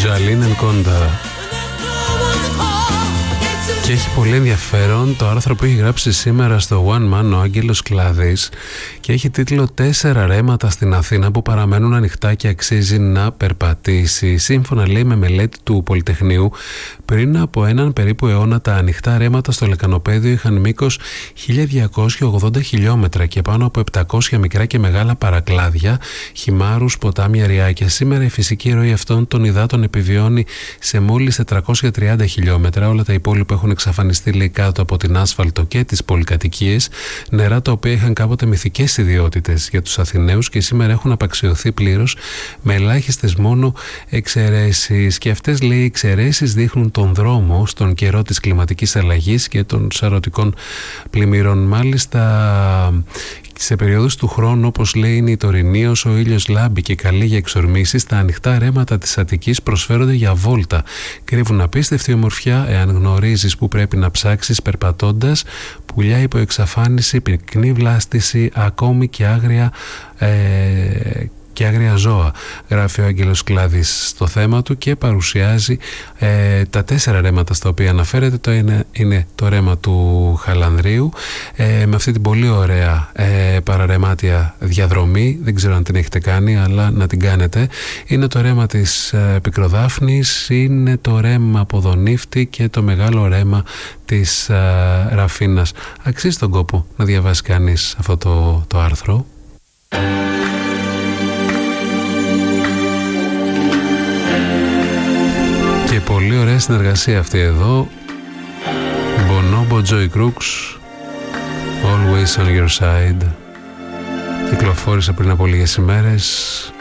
Τζαλίν Ενκόντα. Και έχει πολύ ενδιαφέρον το άρθρο που έχει γράψει σήμερα στο One Man ο Άγγελος Κλάδης και έχει τίτλο 4 ρέματα στην Αθήνα που παραμένουν ανοιχτά και αξίζει να περπατήσει. Σύμφωνα, λέει, με μελέτη του Πολυτεχνείου, πριν από έναν περίπου αιώνα τα ανοιχτά ρέματα στο λεκανοπέδιο είχαν μήκος 1280 χιλιόμετρα και πάνω από 700 μικρά και μεγάλα παρακλάδια, χυμάρους, ποτάμια, ριάκια. Σήμερα η φυσική ροή αυτών των υδάτων επιβιώνει σε μόλις 430 χιλιόμετρα. Όλα τα υπόλοιπα έχουν εξαφανιστεί, λέει, κάτω από την άσφαλτο και τις πολυκατοικίες, νερά τα οποία είχαν κάποτε μυθικές ιδιότητες για τους Αθηναίους και σήμερα έχουν απαξιωθεί πλήρως με ελάχιστες μόνο εξαιρέσεις. Και αυτές, λέει, οι εξαιρέσεις δείχνουν τον δρόμο στον καιρό της κλιματικής αλλαγής και των σαρωτικών πλημμύρων. Μάλιστα, σε περιόδους του χρόνου, όπως λέει, είναι η τωρινή, όσο ο ήλιος λάμπει και καλεί για εξορμήσεις, τα ανοιχτά ρέματα της Αττικής προσφέρονται για βόλτα. Κρύβουν απίστευτη ομορφιά εάν γνωρίζεις που πρέπει να ψάξεις περπατώντας, πουλιά υπό εξαφάνιση, πυκνή βλάστηση, ακόμη και άγρια ζώα, γράφει ο Άγγελος Κλάδης στο θέμα του και παρουσιάζει τα 4 ρέματα στα οποία αναφέρεται. Το είναι το ρέμα του Χαλανδρίου με αυτή την πολύ ωραία παραρεμάτια διαδρομή, δεν ξέρω αν την έχετε κάνει, αλλά να την κάνετε. Είναι το ρέμα της Πικροδάφνης, είναι το ρέμα από Δονύφτη και το μεγάλο ρέμα της Ραφίνας. Αξίζει τον κόπο να διαβάσει κανείς αυτό το άρθρο. Και πολύ ωραία συνεργασία αυτή εδώ. Bonobo, Joy Crooks, Always on Your Side. Κυκλοφόρησε πριν από λίγες ημέρες